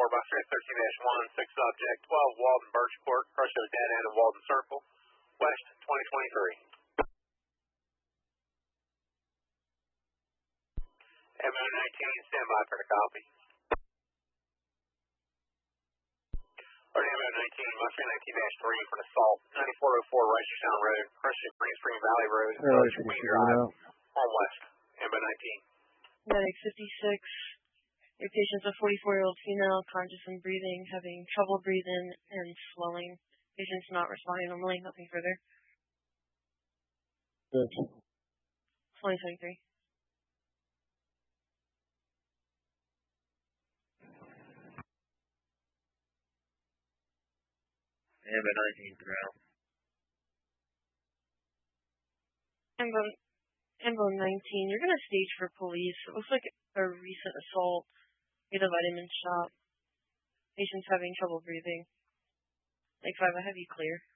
bus train 13-1, 6 subject, 12 Walden Birch Court, Crusher Dead End of Walden Circle, West 2023. MO19, stand by for the copy. MO19, bus train 19-3 for an assault, 9404 Reisterstown Road, Crusher Green Spring Valley Road, Village Queen Drive, on West, MO19. Medic 56. Your patient's a 44-year-old female, conscious and breathing, having trouble breathing and swelling. Patient's not responding normally, nothing further. Good. 2023. Amber 19 throughout. Ambo 19, you're going to stage for police. It looks like a recent assault at a vitamin shop. Patient's having trouble breathing. Like 5, I have you clear.